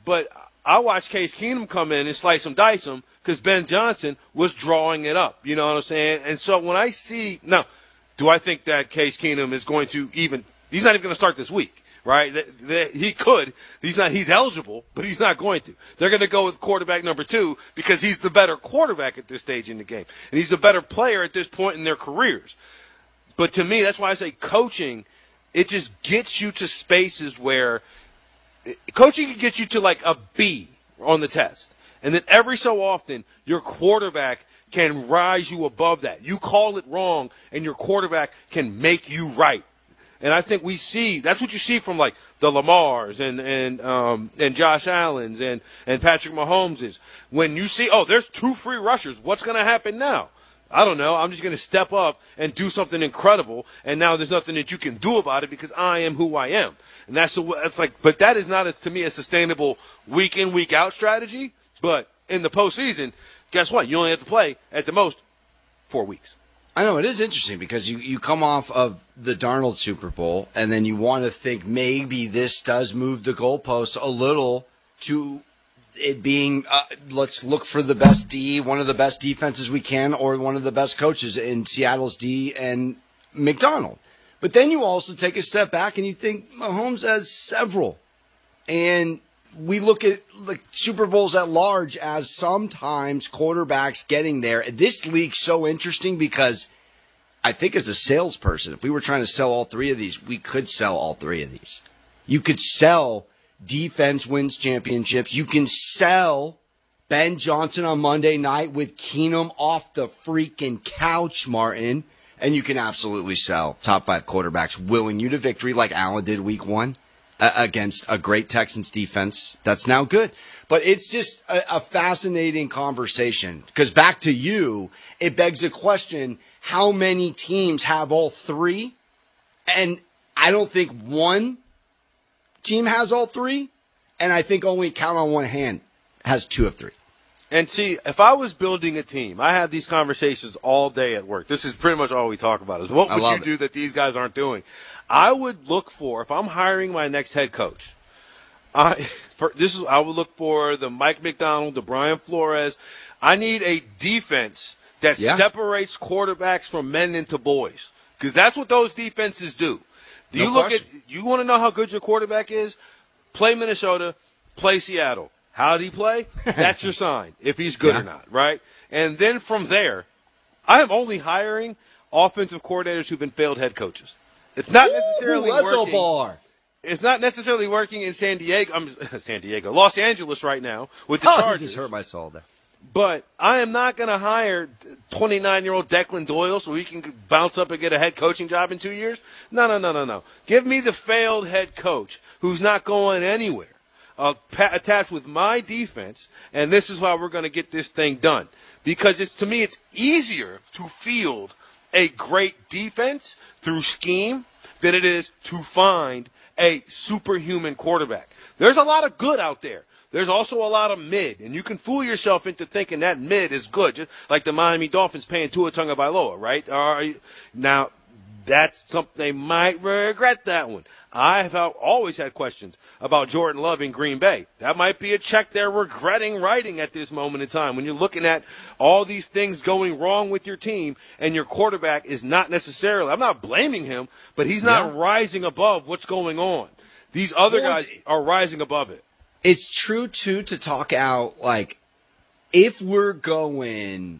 But I watched Case Keenum come in and slice him, dice him, because Ben Johnson was drawing it up. You know what I'm saying? And so when I see – now, do I think that Case Keenum is going to even – he's not even going to start this week. Right? He could. He's eligible, but he's not going to. They're going to go with quarterback number 2 because he's the better quarterback at this stage in the game. And he's a better player at this point in their careers. But to me, that's why I say coaching, it just gets you to spaces where coaching can get you to like a B on the test. And then every so often, your quarterback can rise you above that. You call it wrong, and your quarterback can make you right. And I think that's what you see from like the Lamars and Josh Allen's and Patrick Mahomes's. When you see, there's 2 free rushers, what's going to happen now? I don't know. I'm just going to step up and do something incredible. And now there's nothing that you can do about it because I am who I am. And but that is not, to me, a sustainable week in, week out strategy. But in the postseason, guess what? You only have to play at the most 4 weeks. I know, it is interesting because you come off of the Darnold Super Bowl, and then you want to think maybe this does move the goalpost a little to it being, let's look for the best D, one of the best defenses we can, or one of the best coaches in Seattle's D and McDonald. But then you also take a step back and you think Mahomes has several. And we look at like Super Bowls at large as sometimes quarterbacks getting there. This league's so interesting because I think as a salesperson, if we were trying to sell all 3 of these, we could sell all 3 of these. You could sell defense wins championships. You can sell Ben Johnson on Monday night with Keenum off the freaking couch, Martin. And you can absolutely sell top 5 quarterbacks willing you to victory like Allen did week 1. Against a great Texans defense that's now good. But it's just a fascinating conversation because back to you, it begs a question, how many teams have all 3? And I don't think one team has all 3, and I think only count on one hand has 2 of 3. And see, if I was building a team, I have these conversations all day at work. This is pretty much all we talk about is what would you do that these guys aren't doing? I would look for, if I'm hiring my next head coach, I would look for the Mike McDonald, the Brian Flores. I need a defense that separates quarterbacks from men into boys because that's what those defenses do. You want to know how good your quarterback is? Play Minnesota, play Seattle. How did he play? That's your sign, if he's good or not, right? And then from there, I am only hiring offensive coordinators who've been failed head coaches. It's not necessarily working. It's not necessarily working in Los Angeles right now with the Chargers. You just hurt my soul there. But I am not going to hire 29-year-old Declan Doyle so he can bounce up and get a head coaching job in 2 years. No. Give me the failed head coach who's not going anywhere. Attached with my defense, and this is how we're going to get this thing done. Because to me, it's easier to field a great defense through scheme than it is to find a superhuman quarterback. There's a lot of good out there. There's also a lot of mid, and you can fool yourself into thinking that mid is good, just like the Miami Dolphins paying Tua Tagovailoa, right? Now, that's something they might regret that one. I have always had questions about Jordan Love in Green Bay. That might be a check they're regretting writing at this moment in time. When you're looking at all these things going wrong with your team and your quarterback is not necessarily, I'm not blaming him, but he's not rising above what's going on. These other guys are rising above it. It's true, too, to talk out, like, if we're going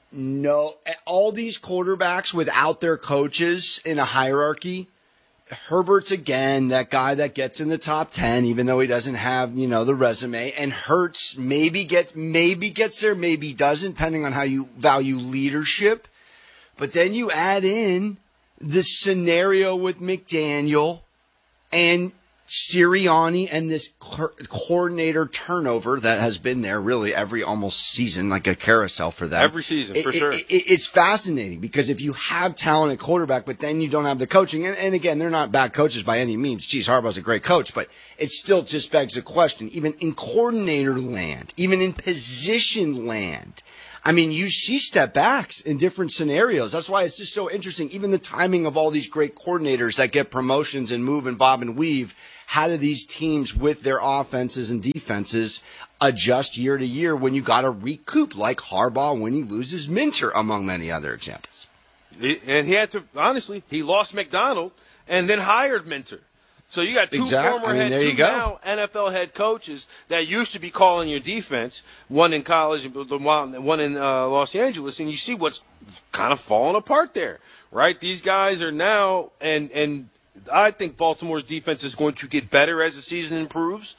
all these quarterbacks without their coaches in a hierarchy, Herbert's again that guy that gets in the top 10, even though he doesn't have, the resume. And Hurts maybe gets there, maybe doesn't, depending on how you value leadership. But then you add in the scenario with McDaniel and Sirianni and this coordinator turnover that has been there really every almost season, like a carousel for them. Every season, for sure. It's fascinating because if you have talent at quarterback, but then you don't have the coaching, and again, they're not bad coaches by any means. Geez, Harbaugh's a great coach, but it still just begs a question. Even in coordinator land, even in position land, I mean, you see step backs in different scenarios. That's why it's just so interesting. Even the timing of all these great coordinators that get promotions and move and bob and weave. How do these teams with their offenses and defenses adjust year to year when you got to recoup, like Harbaugh when he loses Minter, among many other examples? And he had to, honestly, he lost McDonald and then hired Minter. So you got two now NFL head coaches that used to be calling your defense, one in college, one in Los Angeles, and you see what's kind of falling apart there, right? These guys are now, and I think Baltimore's defense is going to get better as the season improves.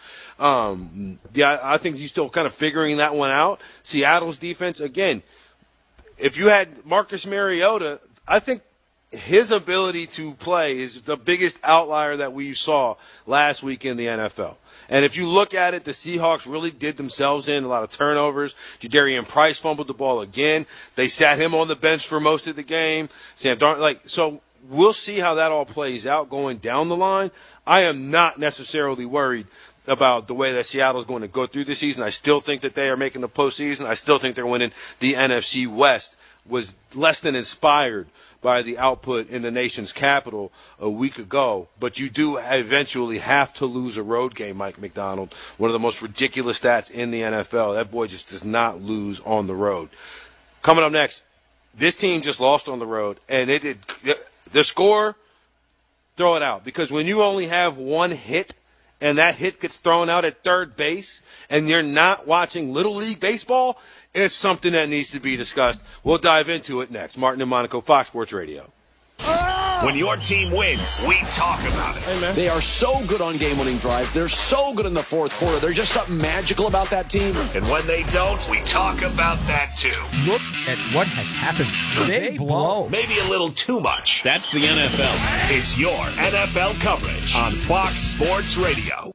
I think he's still kind of figuring that one out. Seattle's defense, again, if you had Marcus Mariota, I think his ability to play is the biggest outlier that we saw last week in the NFL. And if you look at it, the Seahawks really did themselves in a lot of turnovers. Jadarian Price fumbled the ball again. They sat him on the bench for most of the game. So we'll see how that all plays out going down the line. I am not necessarily worried about the way that Seattle is going to go through the season. I still think that they are making the postseason. I still think they're winning the NFC West. Was less than inspired by the output in the nation's capital a week ago. But you do eventually have to lose a road game, Mike Macdonald. One of the most ridiculous stats in the NFL. That boy just does not lose on the road. Coming up next, this team just lost on the road, and it did the score, throw it out. Because when you only have one hit, and that hit gets thrown out at third base, and you're not watching Little League Baseball, it's something that needs to be discussed. We'll dive into it next. Martin and Monaco, Fox Sports Radio. When your team wins, we talk about it. Hey, man. They are so good on game-winning drives. They're so good in the fourth quarter. There's just something magical about that team. And when they don't, we talk about that too. Look at what has happened. They blow. Maybe a little too much. That's the NFL. It's your NFL coverage on Fox Sports Radio.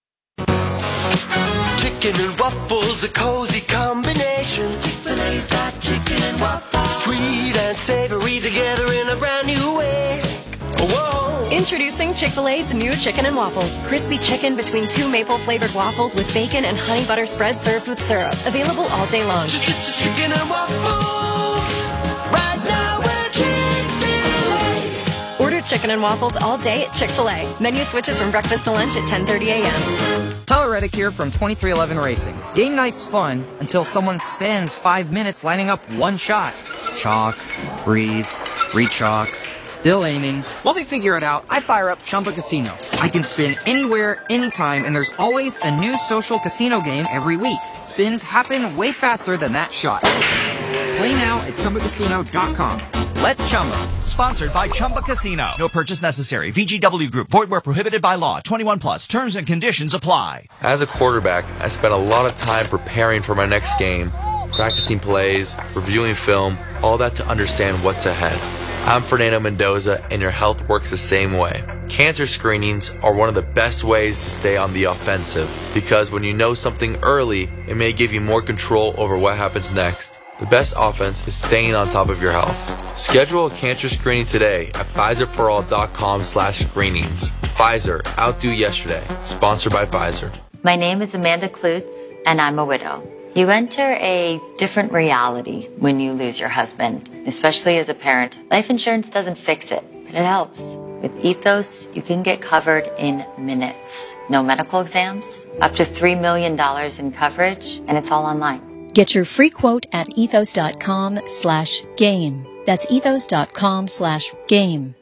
Chicken and waffles, a cozy combination. Chick-fil-A's got chicken and waffles. Sweet and savory together in a brand new way. Whoa. Introducing Chick-fil-A's new chicken and waffles. Crispy chicken between two maple-flavored waffles with bacon and honey butter spread served with syrup. Available all day long. Chicken and waffles. Right now we're Chick-fil-A. Order chicken and waffles all day at Chick-fil-A. Menu switches from breakfast to lunch at 10:30 a.m. Tyler Reddick here from 2311 Racing. Game night's fun until someone spends 5 minutes lining up one shot. Chalk, breathe, re-chalk, still aiming. While they figure it out, I fire up Chumba Casino. I can spin anywhere, anytime, and there's always a new social casino game every week. Spins happen way faster than that shot. Play now at ChumbaCasino.com. Let's Chumba. Sponsored by Chumba Casino. No purchase necessary. VGW Group. Void where prohibited by law. 21 plus. Terms and conditions apply. As a quarterback, I spent a lot of time preparing for my next game, practicing plays, reviewing film, all that to understand what's ahead. I'm Fernando Mendoza, and your health works the same way. Cancer screenings are one of the best ways to stay on the offensive, because when you know something early, it may give you more control over what happens next. The best offense is staying on top of your health. Schedule a cancer screening today at PfizerForAll.com/screenings. Pfizer, outdo yesterday. Sponsored by Pfizer. My name is Amanda Klutz, and I'm a widow. You enter a different reality when you lose your husband, especially as a parent. Life insurance doesn't fix it, but it helps. With Ethos, you can get covered in minutes. No medical exams, up to $3 million in coverage, and it's all online. Get your free quote at ethos.com/game. That's ethos.com/game.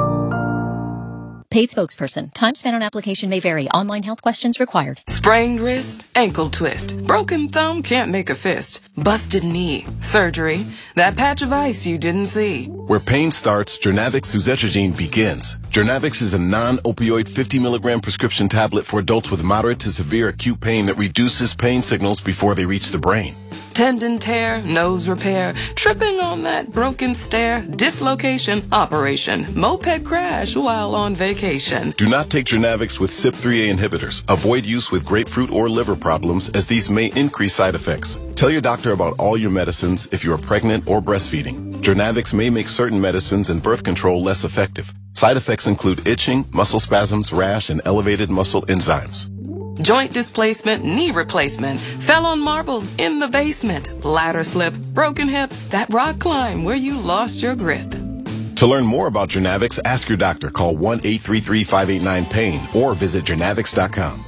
Paid spokesperson. Time spent on application may vary. Online health questions required. Sprained wrist, ankle twist. Broken thumb, can't make a fist. Busted knee, surgery. That patch of ice you didn't see. Where pain starts, Jernavix suzetrigine begins. Jernavix is a non-opioid 50 milligram prescription tablet for adults with moderate to severe acute pain that reduces pain signals before they reach the brain. Tendon tear, nose repair, tripping on that broken stair, dislocation, operation, moped crash while on vacation. Do not take Jernavix with CYP3A inhibitors. Avoid use with grapefruit or liver problems, as these may increase side effects. Tell your doctor about all your medicines if you are pregnant or breastfeeding. Jernavix may make certain medicines and birth control less effective. Side effects include itching, muscle spasms, rash, and elevated muscle enzymes. joint displacement, knee replacement, fell on marbles in the basement, ladder slip, broken hip, that rock climb where you lost your grip. To learn more about Jernavix, ask your doctor. Call 1-833-589-PAIN or visit jernavix.com.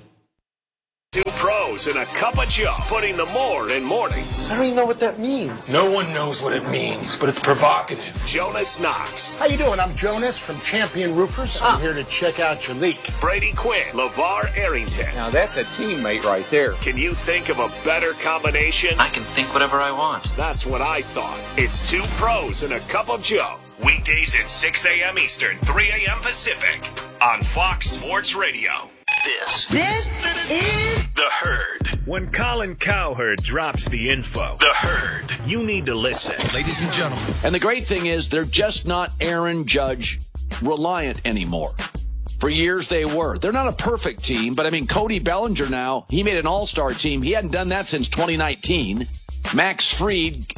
Two pros and a cup of Joe, putting the more in mornings. I don't even know what that means. No one knows what it means, but it's provocative. Jonas Knox. How you doing? I'm Jonas from Champion Roofers. I'm here to check out your leak. Brady Quinn. LeVar Arrington. Now that's a teammate right there. Can you think of a better combination? I can think whatever I want. That's what I thought. It's two pros and a cup of Joe. Weekdays at 6 a.m. Eastern, 3 a.m. Pacific on Fox Sports Radio. This is The Herd. When Colin Cowherd drops the info, The Herd, you need to listen. Ladies and gentlemen. And the great thing is they're just not Aaron Judge reliant anymore. For years they were. They're not a perfect team, but I mean, Cody Bellinger now, he made an all-star team. He hadn't done that since 2019. Max Fried,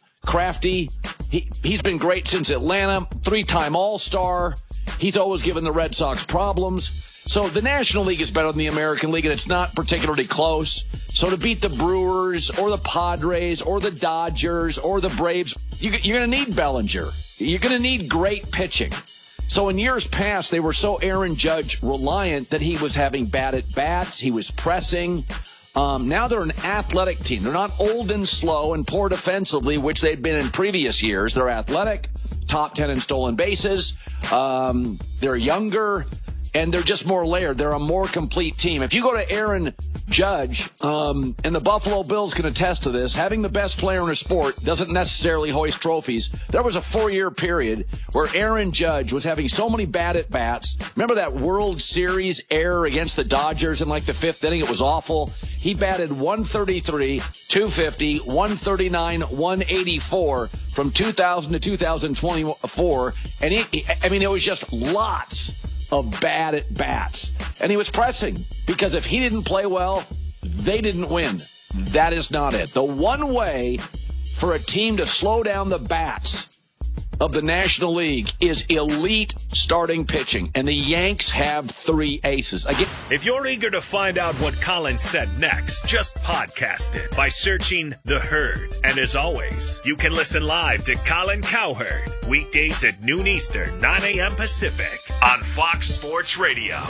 crafty. He's been great since Atlanta, 3-time all-star. He's always given the Red Sox problems. So the National League is better than the American League, and it's not particularly close. So to beat the Brewers or the Padres or the Dodgers or the Braves, you're going to need Bellinger. You're going to need great pitching. So in years past, they were so Aaron Judge reliant that he was having bad at-bats. He was pressing. Now they're an athletic team. They're not old and slow and poor defensively, which they'd been in previous years. They're athletic, top 10 in stolen bases. They're younger. And they're just more layered. They're a more complete team. If you go to Aaron Judge, and the Buffalo Bills can attest to this, having the best player in a sport doesn't necessarily hoist trophies. There was a 4-year period where Aaron Judge was having so many bad at-bats. Remember that World Series error against the Dodgers in like the 5th inning? It was awful. He batted 133, 250, 139, 184 from 2000 to 2024. And it was just lots of bad at-bats. And he was pressing because if he didn't play well, they didn't win. That is not it. The one way for a team to slow down the bats of the National League is elite starting pitching. And the Yanks have 3 aces. Again, if you're eager to find out what Colin said next, just podcast it by searching The Herd. And as always, you can listen live to Colin Cowherd weekdays at noon Eastern, 9 a.m. Pacific on Fox Sports Radio.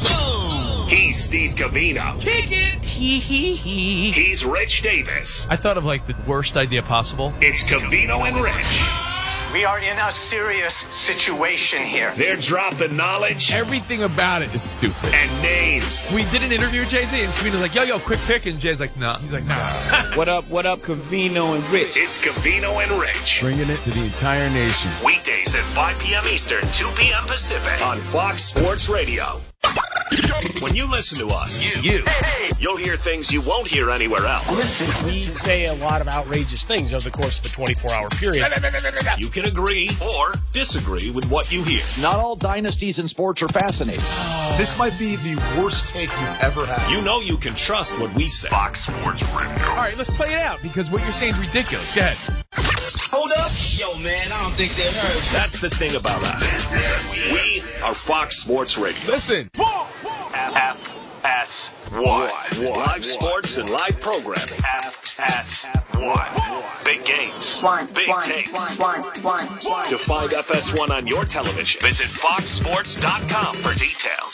He's Steve Covino. Kick it! He's Rich Davis. I thought of like the worst idea possible. It's Covino and Rich. We are in a serious situation here. They're dropping knowledge. Everything about it is stupid. And names. We did an interview with Jay-Z, and Covino's like, yo, quick pick. And Jay's like, nah. He's like, nah. What up, Covino and Rich? It's Covino and Rich. Bringing it to the entire nation. Weekdays at 5 p.m. Eastern, 2 p.m. Pacific on Fox Sports Radio. When you listen to us, you'll hear things you won't hear anywhere else. We say a lot of outrageous things over the course of a 24-hour period. You can agree or disagree with what you hear. not all dynasties in sports are fascinating. This might be the worst take you've ever had. You know you can trust what we say. Fox Sports Radio. All right, let's play it out because what you're saying is ridiculous. Go ahead. Hold up. Yo, man, I don't think that hurts. That's the thing about us. We are Fox Sports Radio. Listen. FS1. Live sports and live programming. FS1. Big games. Big takes. To find FS1 on your television, visit foxsports.com for details.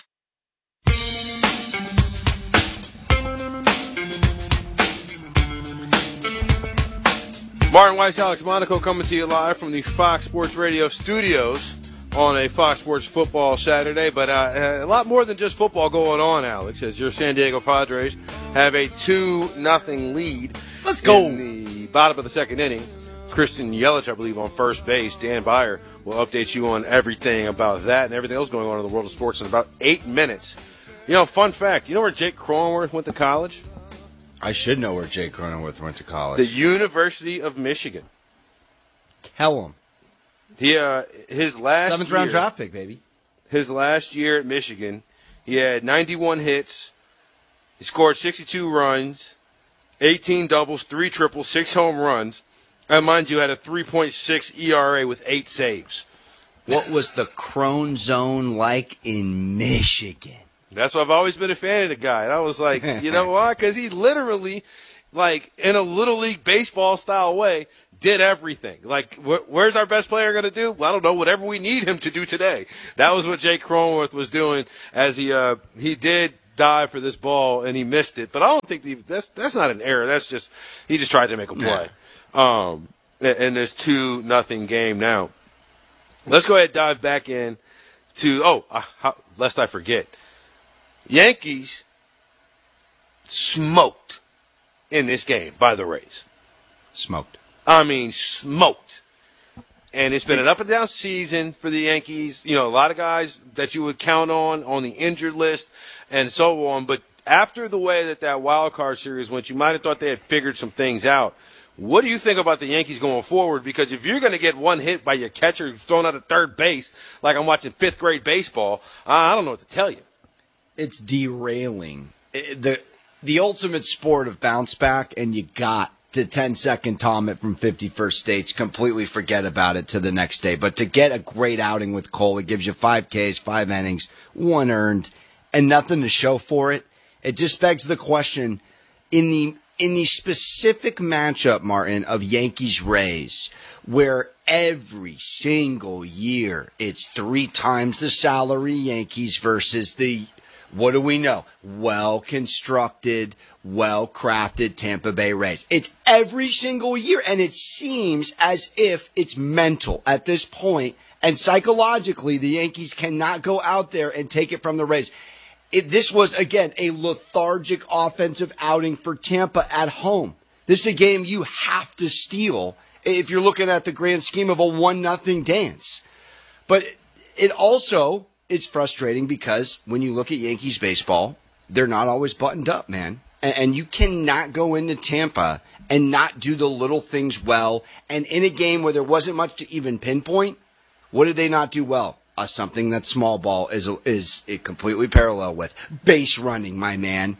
Martin Weiss, Alex Monaco coming to you live from the Fox Sports Radio studios on a Fox Sports football Saturday. But a lot more than just football going on, Alex, as your San Diego Padres have a 2-0 lead. Let's go. In the bottom of the second inning. Christian Yelich, I believe, on first base. Dan Beyer will update you on everything about that and everything else going on in the world of sports in about 8 minutes. You know, fun fact, you know where Jake Cronenworth went to college? I should know where Jake Cronenworth went to college. The University of Michigan. Tell him. His last 7th round draft pick, baby. His last year at Michigan, he had 91 hits. He scored 62 runs, 18 doubles, 3 triples, 6 home runs. And mind you, had a 3.6 ERA with 8 saves. What was the Crone Zone like in Michigan? That's why I've always been a fan of the guy. And I was like, you know why? Because he literally, like, in a Little League baseball style way, did everything. Like, where's our best player going to do? Well, I don't know, whatever we need him to do today. That was what Jake Cronenworth was doing as he did dive for this ball and he missed it. But I don't think that's not an error. That's just, he just tried to make a play. And this 2-0 game now. Let's go ahead and dive back in to, lest I forget. Yankees smoked in this game by the Rays. Smoked. I mean, smoked. And it's been an up-and-down season for the Yankees. You know, a lot of guys that you would count on the injured list and so on. But after the way that wild card series went, you might have thought they had figured some things out. What do you think about the Yankees going forward? Because if you're going to get one hit by your catcher who's thrown out at third base, like I'm watching fifth-grade baseball, I don't know what to tell you. It's derailing. The ultimate sport of bounce back, and you got to 10-second Tom it from 51st States, completely forget about it to the next day. But to get a great outing with Cole, it gives you 5 Ks, 5 innings, 1 earned, and nothing to show for it. It just begs the question, in the specific matchup, Martin, of Yankees-Rays, where every single year it's 3 times the salary Yankees versus the, what do we know? Well-constructed, well-crafted Tampa Bay Rays. It's every single year, and it seems as if it's mental at this point, and psychologically the Yankees cannot go out there and take it from the Rays. This was, again, a lethargic offensive outing for Tampa at home. This is a game you have to steal if you're looking at the grand scheme of a 1-0 dance. But it also is frustrating because when you look at Yankees baseball, they're not always buttoned up, man. And you cannot go into Tampa and not do the little things well. And in a game where there wasn't much to even pinpoint, what did they not do well? Something that small ball is completely parallel with. Base running, my man.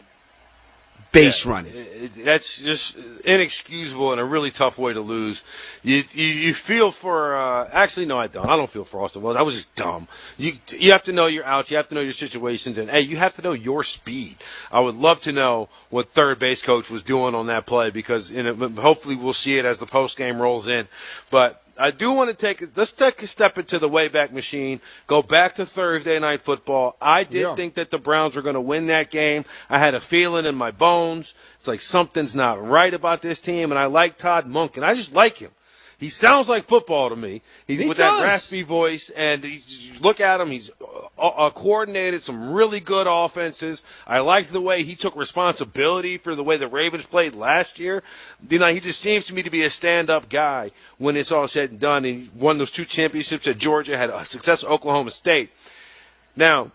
Base running. That's just inexcusable and a really tough way to lose. You feel for actually no, I don't. I don't feel for Austin Wells. I was just dumb. You have to know your outs. You have to know your situations, and hey, you have to know your speed. I would love to know what third base coach was doing on that play because hopefully we'll see it as the post game rolls in, but. I do want to let's take a step into the Wayback Machine, go back to Thursday Night Football. I did think that the Browns were going to win that game. I had a feeling in my bones. It's like something's not right about this team, and I like Todd Monken. I just like him. He sounds like football to me. He with that raspy voice, and you look at him. He's coordinated some really good offenses. I liked the way he took responsibility for the way the Ravens played last year. You know, he just seems to me to be a stand-up guy when it's all said and done. And he won those 2 championships at Georgia, had a success at Oklahoma State. Now,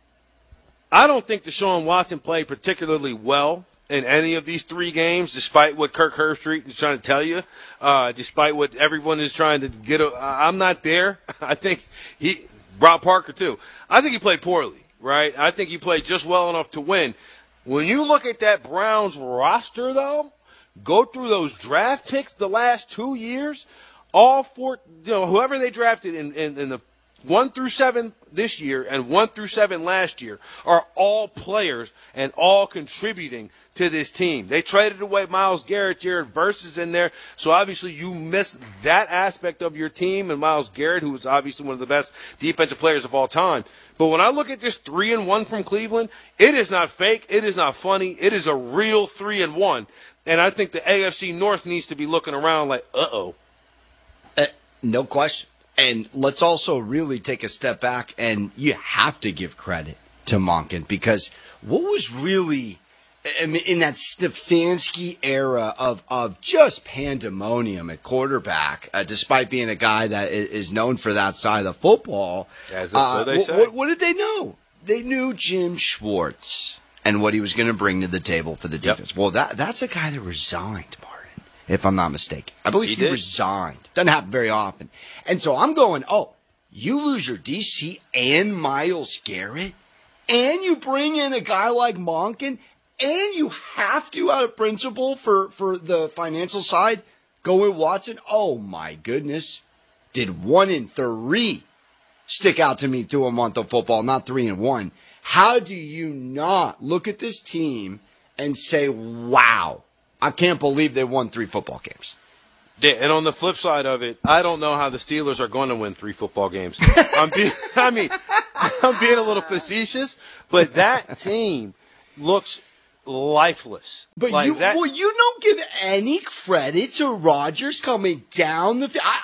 I don't think Deshaun Watson played particularly well in any of these 3 games, despite what Kirk Herbstreit is trying to tell you, despite what everyone is trying to get. I'm not there. I think Rob Parker too. I think he played poorly, right? I think he played just well enough to win. When you look at that Browns roster, though, go through those draft picks the last 2 years, all 4, whoever they drafted in the 1 through 7 this year and 1 through 7 last year are all players and all contributing to this team. They traded away Myles Garrett, Jared Verse is in there, so obviously you miss that aspect of your team, and Myles Garrett, who is obviously one of the best defensive players of all time. But when I look at this 3-1 from Cleveland, it is not fake, it is not funny, it is a real 3-1, and I think the AFC North needs to be looking around like, no question. And let's also really take a step back, and you have to give credit to Monken because what was really in that Stefanski era of just pandemonium at quarterback, despite being a guy that is known for that side of the football. So they say. What did they know? They knew Jim Schwartz and what he was going to bring to the table for the defense. Yep. Well, that's a guy that resigned, Martin, if I'm not mistaken. I believe he resigned. Doesn't happen very often. And so I'm going, you lose your DC and Myles Garrett, and you bring in a guy like Monken, and you have to, out of principle for the financial side, go with Watson. Oh, my goodness. Did 1 in 3 stick out to me through a month of football, not 3-1. How do you not look at this team and say, wow, I can't believe they won 3 football games? Yeah, and on the flip side of it, I don't know how the Steelers are going to win 3 football games. I'm being a little facetious, but that team looks lifeless. But like you don't give any credit to Rodgers coming down the field.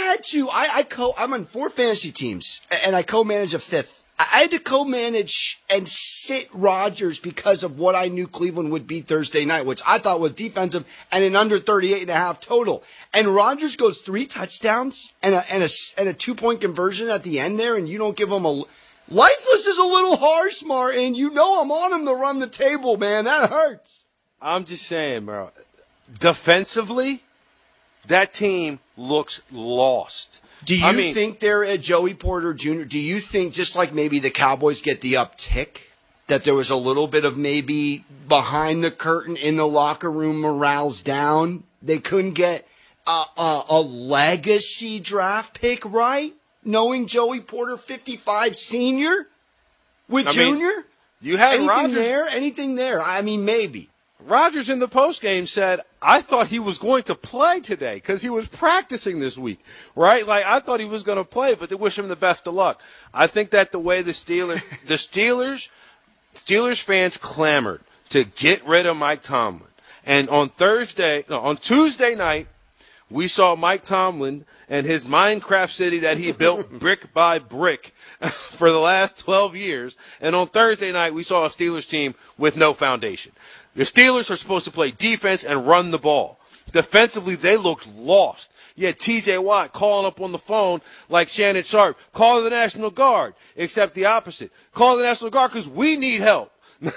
I'm on 4 fantasy teams, and I co-manage a 5th. I had to co-manage and sit Rodgers because of what I knew Cleveland would be Thursday night, which I thought was defensive and an under 38.5 total. And Rodgers goes 3 touchdowns and a 2-point conversion at the end there, and you don't give him a... Lifeless is a little harsh, Martin. You know I'm on him to run the table, man. That hurts. I'm just saying, bro. Defensively, that team looks lost. Do you think they're a Joey Porter Jr.? Do you think, just like maybe the Cowboys get the uptick, that there was a little bit of maybe behind the curtain in the locker room, morale's down? They couldn't get a legacy draft pick, right? Knowing Joey Porter 55 senior with Junior? You had Anything there? I mean, maybe. Rodgers in the postgame said, I thought he was going to play today because he was practicing this week, right? Like, I thought he was going to play, but they wish him the best of luck. I think that the way the Steelers fans clamored to get rid of Mike Tomlin. And on Tuesday night, we saw Mike Tomlin and his Minecraft city that he built brick by brick for the last 12 years. And on Thursday night, we saw a Steelers team with no foundation. The Steelers are supposed to play defense and run the ball. Defensively, they looked lost. You had T.J. Watt calling up on the phone like Shannon Sharp, calling the National Guard, except the opposite. Calling the National Guard because we need help.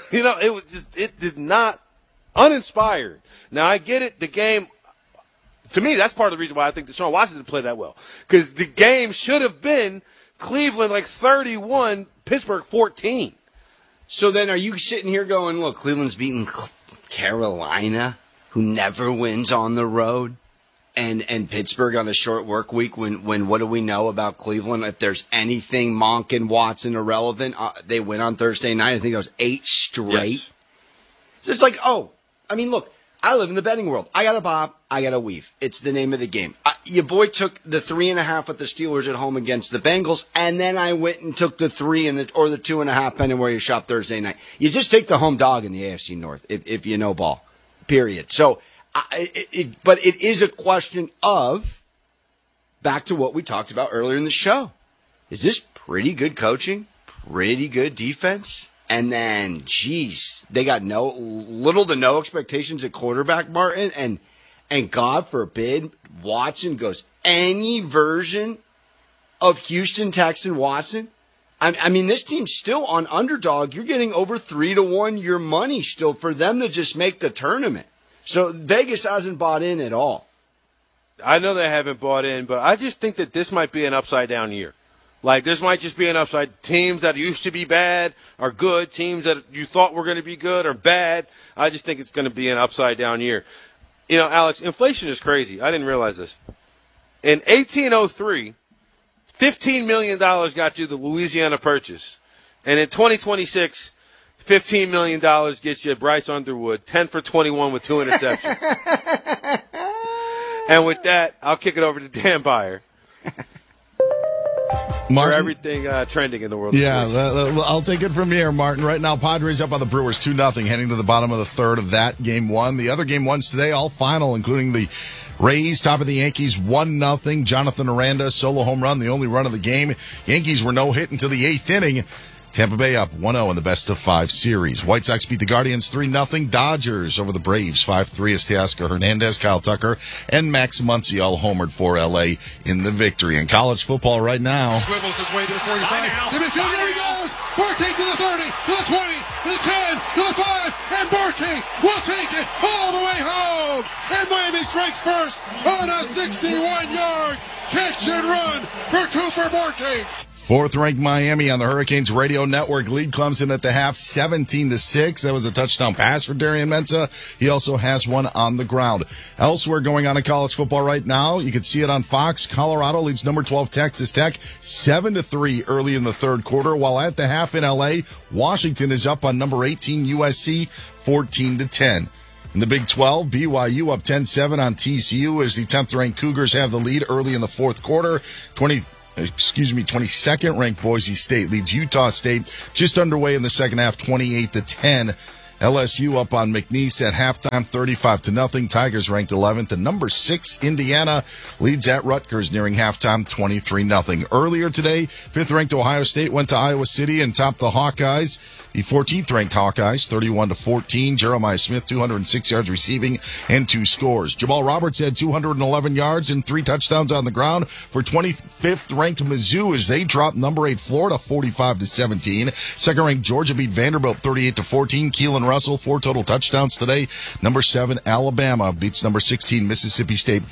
It did not, uninspired. Now, I get it, the game, to me, that's part of the reason why I think Deshaun Watson didn't play that well. Because the game should have been Cleveland 31, Pittsburgh 14. So then are you sitting here going, look, Cleveland's beating Carolina, who never wins on the road, and Pittsburgh on a short work week when what do we know about Cleveland? If there's anything Monk and Watson irrelevant, they win on Thursday night. I think that was 8 straight. Yes. So it's like, look, I live in the betting world. I got a bob, I got a weave. It's the name of the game. Your boy took the 3.5 with the Steelers at home against the Bengals, and then I went and took the 3 or the 2.5, depending where you shop Thursday night. You just take the home dog in the AFC North if you know ball. Period. So, but it is a question of back to what we talked about earlier in the show. Is this pretty good coaching? Pretty good defense? And then, geez, they got little to no expectations at quarterback, Martin. And God forbid, Watson goes any version of Houston Texan Watson. I mean, this team's still on underdog. You're getting over 3-1 your money still for them to just make the tournament. So Vegas hasn't bought in at all. I know they haven't bought in, but I just think that this might be an upside-down year. Like, this might just be an upside. Teams that used to be bad are good. Teams that you thought were going to be good are bad. I just think it's going to be an upside-down year. You know, Alex, inflation is crazy. I didn't realize this. In 1803, $15 million got you the Louisiana Purchase. And in 2026, $15 million gets you Bryce Underwood, 10 for 21 with 2 interceptions. And with that, I'll kick it over to Dan Beyer. Martin, for everything trending in the world. Yeah, I'll take it from here, Martin. Right now, Padres up on the Brewers 2-0, heading to the bottom of the third of that game 1. The other game 1s today, all final, including the Rays top of the Yankees 1-0. Jonathan Aranda, solo home run, the only run of the game. Yankees were no hit until the 8th inning. Tampa Bay up 1-0 in the best-of-5 series. White Sox beat the Guardians 3-0. Dodgers over the Braves 5-3 as Teoscar Hernandez, Kyle Tucker, and Max Muncy all homered for L.A. in the victory. In college football right now. Swivels his way to the 45. In midfield, there he goes. Burkey to the 30, to the 20, to the 10, to the 5, and Burkey will take it all the way home. And Miami strikes first on a 61-yard catch and run for Cooper Burkey. Fourth-ranked Miami on the Hurricanes radio network lead Clemson at the half, 17-6. That was a touchdown pass for Darian Mensah. He also has one on the ground. Elsewhere going on in college football right now, you can see it on Fox. Colorado leads number 12 Texas Tech 7-3 early in the third quarter, while at the half in L.A., Washington is up on number 18 USC 14-10. In the Big 12, BYU up 10-7 on TCU as the 10th-ranked Cougars have the lead early in the fourth quarter. 22nd ranked Boise State leads Utah State just underway in the second half, 28-10. LSU up on McNeese at halftime, 35-0. Tigers ranked 11th. And number 6 Indiana leads at Rutgers nearing halftime, 23-0. Earlier today, 5th-ranked Ohio State went to Iowa City and topped the Hawkeyes. The 14th-ranked Hawkeyes, 31-14. Jeremiah Smith, 206 yards receiving and 2 scores. Jamal Roberts had 211 yards and 3 touchdowns on the ground for 25th-ranked Mizzou as they dropped number 8 Florida 45-17. Second-ranked Georgia beat Vanderbilt 38-14. Keelan Russell, 4 total touchdowns today. Number 7 Alabama beats number 16 Mississippi State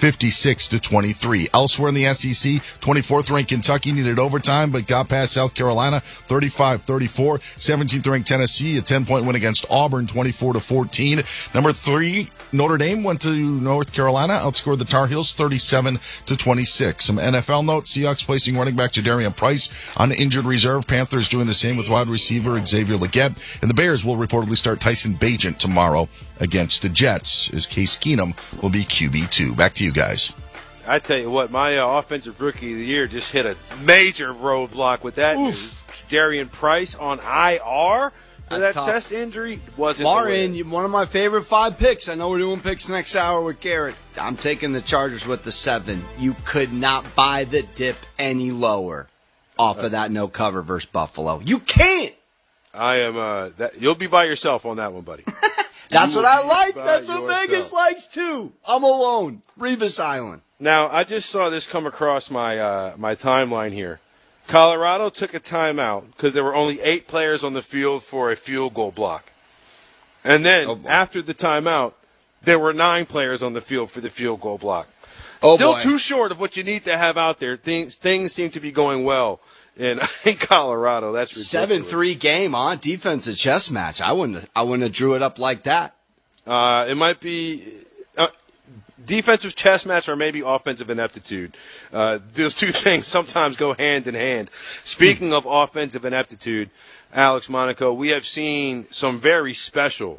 56-23. Elsewhere in the SEC, 24th-ranked Kentucky needed overtime but got past South Carolina 35-34. 17th-ranked Tennessee, a 10-point win against Auburn, 24-14. Number 3, Notre Dame went to North Carolina, outscored the Tar Heels 37-26. Some NFL notes: Seahawks placing running back Jadarian Price on injured reserve. Panthers doing the same with wide receiver Xavier Legette. And the Bears will reportedly start Tyson Bagent tomorrow against the Jets, as Case Keenum will be QB2. Back to you guys. I tell you what, my offensive rookie of the year just hit a major roadblock with that news. Darian Price on IR for that tough. chest injury wasn't Martin, one of my favorite 5 picks. I know we're doing picks next hour with Garrett. I'm taking the Chargers with the 7. You could not buy the dip any lower off of that no cover versus Buffalo. You can't. I am. You'll be by yourself on that one, buddy. That's what I like. That's what Vegas likes too. I'm alone. Revis Island. Now, I just saw this come across my my timeline here. Colorado took a timeout because there were only 8 players on the field for a field goal block. And then, after the timeout, there were 9 players on the field for the field goal block. Still too short of what you need to have out there. Things seem to be going well in Colorado. That's ridiculous. 7-3 game on defensive chess match. I wouldn't have drew it up like that. It might be defensive chess match or maybe offensive ineptitude. Those two things sometimes go hand in hand. Speaking of offensive ineptitude, Alex Monaco, we have seen some very special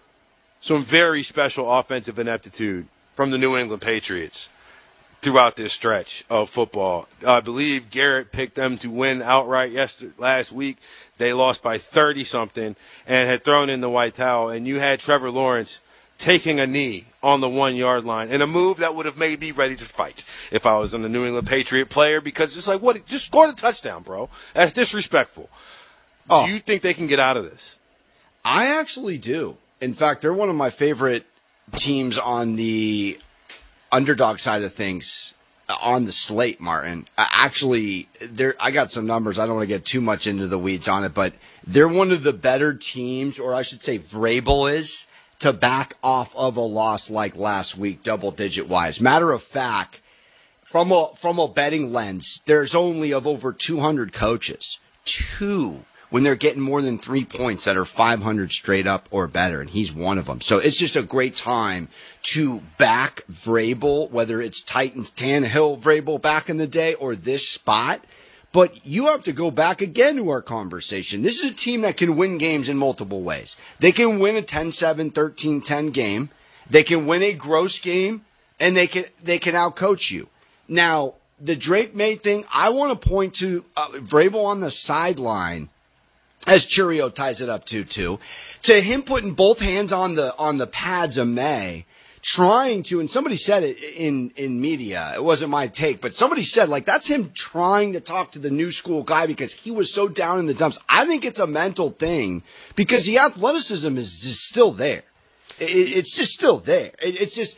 offensive ineptitude from the New England Patriots throughout this stretch of football. I believe Garrett picked them to win outright last week. They lost by 30-something and had thrown in the white towel. And you had Trevor Lawrence taking a knee on the 1-yard line in a move that would have made me ready to fight if I was on the New England Patriot player, because it's like, what? Just score the touchdown, bro. That's disrespectful. Do you think they can get out of this? I actually do. In fact, they're one of my favorite teams on the underdog side of things on the slate, Martin. Actually, I got some numbers. I don't want to get too much into the weeds on it, but they're one of the better teams, or I should say Vrabel is, to back off of a loss like last week, double-digit wise. Matter of fact, from a betting lens, there's only of over 200 coaches, 2 when they're getting more than 3 points that are 500 straight up or better, and he's one of them. So it's just a great time to back Vrabel, whether it's Titans, Tannehill, Vrabel back in the day, or this spot. But you have to go back again to our conversation. This is a team that can win games in multiple ways. They can win a 10-7, 13-10 game. They can win a gross game, and they can outcoach you. Now, the Drake May thing, I want to point to Vrabel on the sideline, as Churio ties it up to him putting both hands on the pads of May, trying to, and somebody said it in media, it wasn't my take, but somebody said, like, that's him trying to talk to the new school guy because he was so down in the dumps. I think it's a mental thing because the athleticism is just still there. It's just still there. It's just,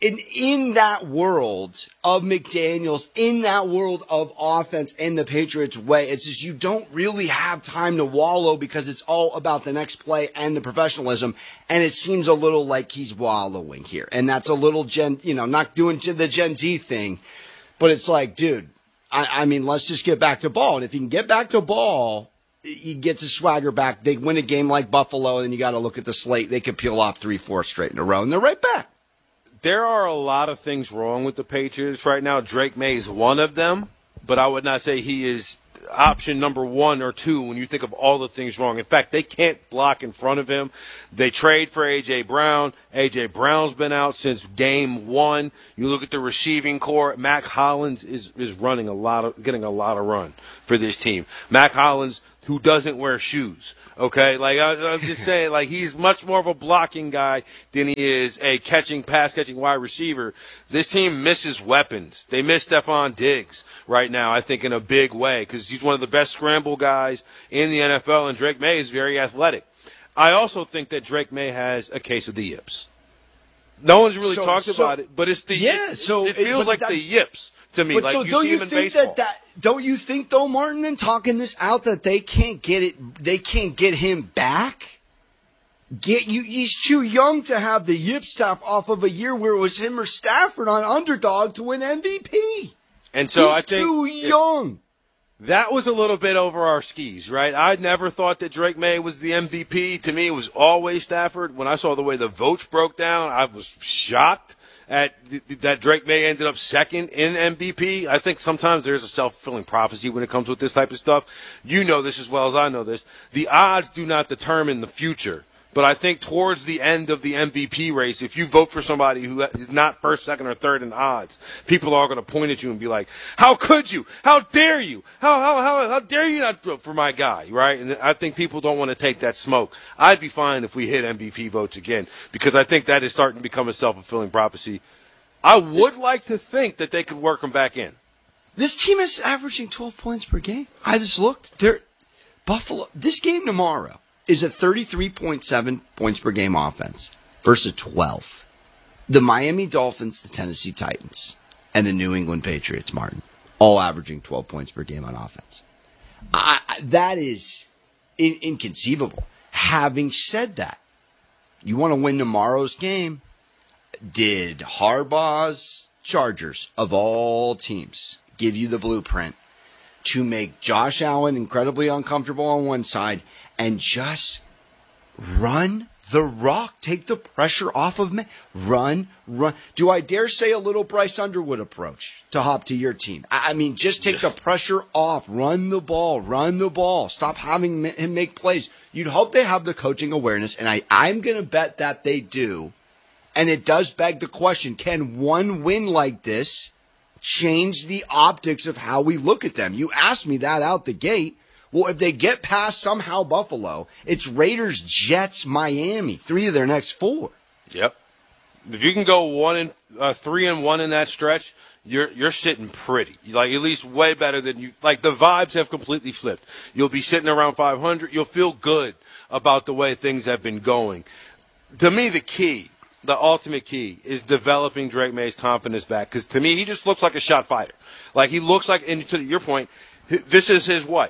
in that world of McDaniels, in that world of offense and the Patriots way, it's just you don't really have time to wallow because it's all about the next play and the professionalism. And it seems a little like he's wallowing here. And that's a little not doing the Gen Z thing, but it's like, dude, I mean, let's just get back to ball. And if you can get back to ball, he gets his swagger back. They win a game like Buffalo, and you got to look at the slate. They could peel off 3-4 straight in a row, and they're right back. There are a lot of things wrong with the Patriots right now. Drake May is one of them, but I would not say he is option number 1 or 2 when you think of all the things wrong. In fact, they can't block in front of him. They trade for A.J. Brown. A.J. Brown's been out since game 1. You look at the receiving core. Mac Hollins is getting a lot of run for this team. Mac Hollins, who doesn't wear shoes. Okay, like I'm just saying, like he's much more of a blocking guy than he is a pass catching wide receiver. This team misses weapons. They miss Stephon Diggs right now, I think, in a big way because he's one of the best scramble guys in the NFL, and Drake May is very athletic. I also think that Drake May has a case of the yips. No one's really talked about it, but it's the it feels like the yips to me. But like so you don't see you him in think baseball. don't you think though, Martin, in talking this out, that they can't get him back? He's too young to have the yip stuff off of a year where it was him or Stafford on underdog to win MVP. And so he's I think too young. That was a little bit over our skis, right? I never thought that Drake May was the MVP. To me, it was always Stafford. When I saw the way the votes broke down, I was shocked at that Drake May ended up second in MVP. I think sometimes there's a self-fulfilling prophecy when it comes with this type of stuff. You know this as well as I know this. The odds do not determine the future. But I think towards the end of the MVP race, if you vote for somebody who is not first, second, or third in odds, people are going to point at you and be like, how could you? How dare you? How dare you not vote for my guy, right? And I think people don't want to take that smoke. I'd be fine if we hit MVP votes again because I think that is starting to become a self-fulfilling prophecy. I would like to think that they could work them back in. This team is averaging 12 points per game. I just looked. Buffalo, this game tomorrow is a 33.7 points per game offense versus 12. The Miami Dolphins, the Tennessee Titans, and the New England Patriots, Martin, all averaging 12 points per game on offense. That is inconceivable. Having said that, you want to win tomorrow's game? Did Harbaugh's Chargers, of all teams, give you the blueprint to make Josh Allen incredibly uncomfortable on one side and just run the rock, take the pressure off of me, run. Do I dare say a little Bryce Underwood approach to hop to your team? I mean, just take the pressure off, run the ball, stop having him make plays. You'd hope they have the coaching awareness, and I'm going to bet that they do. And it does beg the question, can one win like this change the optics of how we look at them? You asked me that out the gate. Well, if they get past somehow Buffalo, it's Raiders, Jets, Miami, 3 of their next 4. Yep. If you can go 3-1 in that stretch, you're sitting pretty. Like at least way better than you. Like the vibes have completely flipped. You'll be sitting around 500. You'll feel good about the way things have been going. To me, the ultimate key is developing Drake May's confidence back. Because to me, he just looks like a shot fighter. Like he looks like, and to your point, this is his what?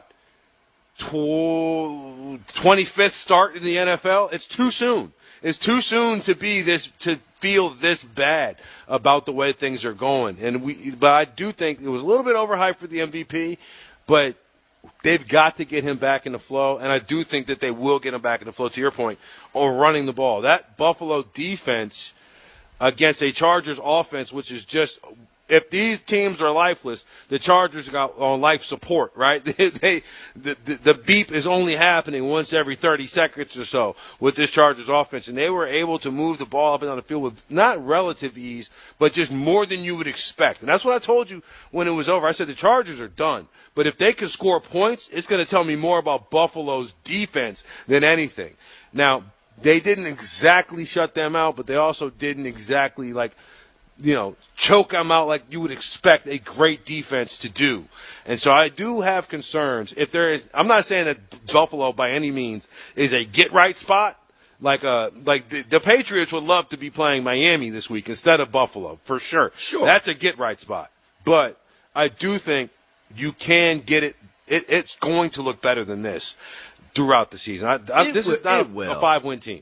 25th start in the NFL. It's too soon. It's too soon to feel this bad about the way things are going. But I do think it was a little bit overhyped for the MVP, but they've got to get him back in the flow, and I do think that they will get him back in the flow, to your point, on running the ball. That Buffalo defense against a Chargers offense, which is just – if these teams are lifeless, the Chargers got on life support, right? The beep is only happening once every 30 seconds or so with this Chargers offense, and they were able to move the ball up and down the field with not relative ease, but just more than you would expect. And that's what I told you when it was over. I said the Chargers are done, but if they can score points, it's going to tell me more about Buffalo's defense than anything. Now, they didn't exactly shut them out, but they also didn't exactly choke them out like you would expect a great defense to do. And so I do have concerns. I'm not saying that Buffalo by any means is a get-right spot. Like the Patriots would love to be playing Miami this week instead of Buffalo, for sure. Sure. That's a get-right spot. But I do think you can get it. It's going to look better than this throughout the season. This is not a 5-win team.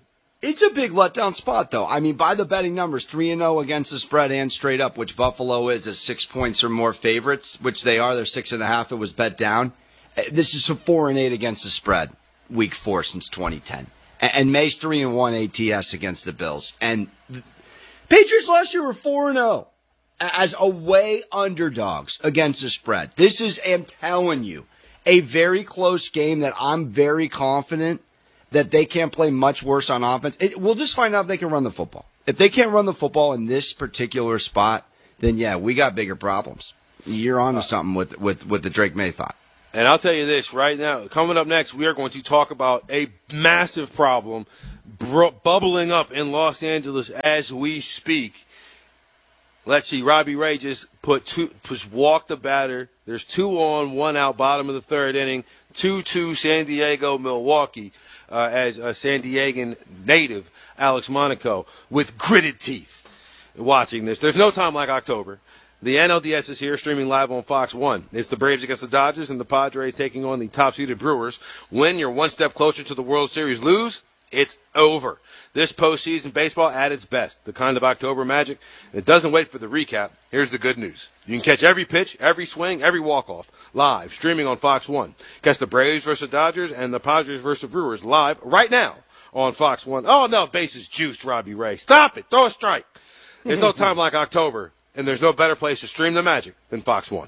It's a big letdown spot, though. I mean, by the betting numbers, 3-0 against the spread and straight up, which Buffalo is as 6 points or more favorites, which they are. They're 6.5. It was bet down. This is a 4-8 against the spread, week 4 since 2010. And May's 3-1 ATS against the Bills. And the Patriots last year were 4-0 as away underdogs against the spread. This is, I'm telling you, a very close game that I'm very confident that they can't play much worse on offense. We'll just find out if they can run the football. If they can't run the football in this particular spot, then yeah, we got bigger problems. You're on to something with the Drake May thought. And I'll tell you this right now. Coming up next, we are going to talk about a massive problem bubbling up in Los Angeles as we speak. Let's see. Robbie Ray just walked the batter. There's 2 on, 1 out, bottom of the 3rd inning. 2-2 San Diego, Milwaukee, as a San Diegan native, Alex Monaco, with gritted teeth watching this. There's no time like October. The NLDS is here, streaming live on Fox 1. It's the Braves against the Dodgers and the Padres taking on the top-seeded Brewers. Win, you're one step closer to the World Series. Lose, it's over. This postseason baseball at its best. The kind of October magic that doesn't wait for the recap. Here's the good news. You can catch every pitch, every swing, every walk-off live, streaming on Fox 1. Catch the Braves versus Dodgers and the Padres versus Brewers live right now on Fox 1. Oh, no, bases juiced, Robbie Ray. Stop it. Throw a strike. There's no time like October, and there's no better place to stream the magic than Fox 1.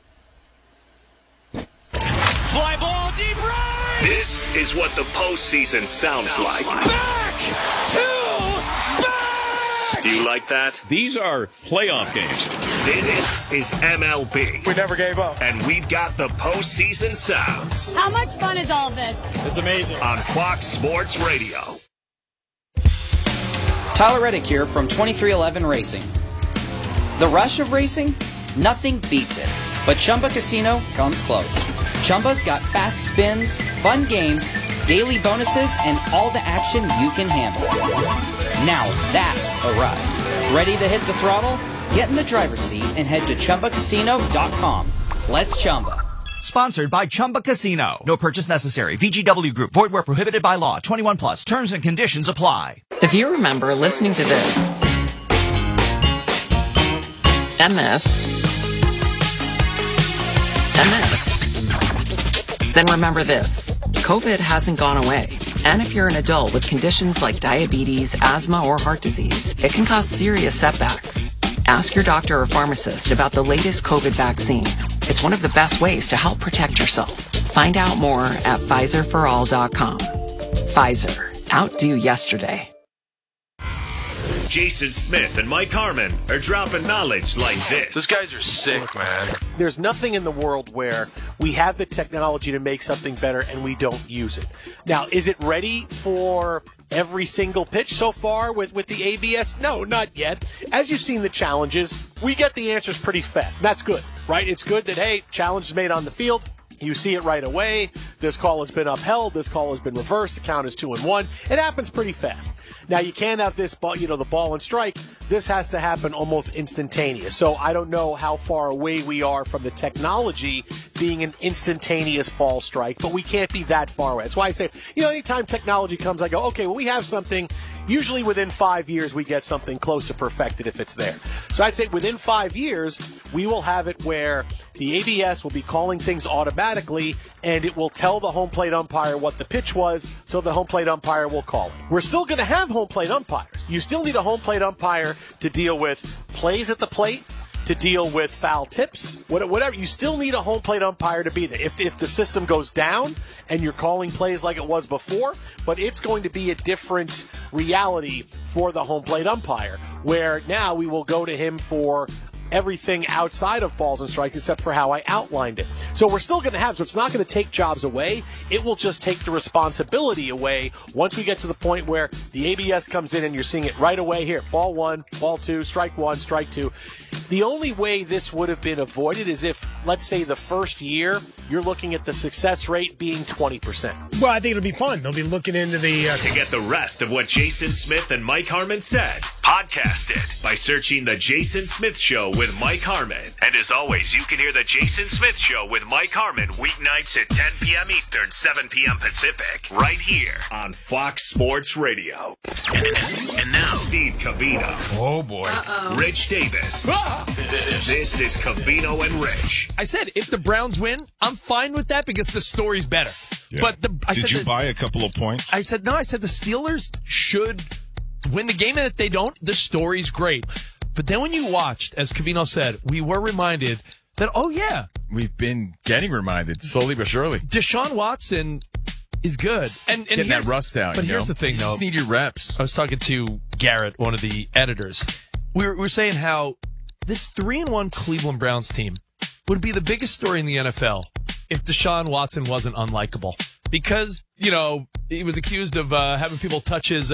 Fly ball deep right! This is what the postseason sounds like. Back to back! Do you like that? These are playoff games. This is MLB. We never gave up. And we've got the postseason sounds. How much fun is all this? It's amazing. On Fox Sports Radio. Tyler Reddick here from 2311 Racing. The rush of racing? Nothing beats it. But Chumba Casino comes close. Chumba's got fast spins, fun games, daily bonuses, and all the action you can handle. Now that's a ride. Ready to hit the throttle? Get in the driver's seat and head to ChumbaCasino.com. Let's Chumba. Sponsored by Chumba Casino. No purchase necessary. VGW Group. Void where prohibited by law. 21 plus. Terms and conditions apply. If you remember listening to this, MS, then remember this. COVID hasn't gone away. And if you're an adult with conditions like diabetes, asthma, or heart disease, it can cause serious setbacks. Ask your doctor or pharmacist about the latest COVID vaccine. It's one of the best ways to help protect yourself. Find out more at PfizerForAll.com. Pfizer. Outdo yesterday. Jason Smith and Mike Harmon are dropping knowledge like this. Those guys are sick, man. There's nothing in the world where we have the technology to make something better and we don't use it. Now, is it ready for every single pitch so far with the ABS? No, not yet. As you've seen the challenges, we get the answers pretty fast. That's good, right? It's good that, hey, challenge is made on the field. You see it right away. This call has been upheld. This call has been reversed. The count is 2-1. It happens pretty fast. Now, you can't have this ball, the ball and strike. This has to happen almost instantaneous. So I don't know how far away we are from the technology being an instantaneous ball strike, but we can't be that far away. That's why I say, anytime technology comes, I go, okay, well, we have something. Usually within 5 years, we get something close to perfected if it's there. So I'd say within 5 years, we will have it where the ABS will be calling things automatically, and it will tell the home plate umpire what the pitch was, so the home plate umpire will call it. We're still going to have home plate umpires. You still need a home plate umpire to deal with plays at the plate, to deal with foul tips, whatever. You still need a home plate umpire to be there. If the system goes down and you're calling plays like it was before, but it's going to be a different reality for the home plate umpire, where now we will go to him for everything outside of balls and strikes except for how I outlined it. So we're still going to have, so it's not going to take jobs away. It will just take the responsibility away once we get to the point where the ABS comes in and you're seeing it right away here. Ball 1, ball 2, strike 1, strike 2. The only way this would have been avoided is if, let's say, the first year you're looking at the success rate being 20%. Well, I think it'll be fun. They'll be looking into the... To get the rest of what Jason Smith and Mike Harmon said, podcast it by searching The Jason Smith Show with Mike Harmon. And as always, you can hear The Jason Smith Show with with Mike Harmon weeknights at 10 p.m. Eastern, 7 p.m. Pacific, right here on Fox Sports Radio. And now, Steve Covino. Oh, boy. Rich Davis. This is Covino and Rich. I said if the Browns win, I'm fine with that because the story's better. Yeah. But Did you buy a couple of points? I said the Steelers should win the game, and if they don't, the story's great. But then when you watched, as Covino said, we were reminded that, oh, yeah. We've been getting reminded slowly but surely. Deshaun Watson is good. And getting that rust out. But here's the thing, you though. just need your reps. I was talking to Garrett, one of the editors. We were saying how this 3-1 Cleveland Browns team would be the biggest story in the NFL if Deshaun Watson wasn't unlikable. Because, he was accused of having people touch his,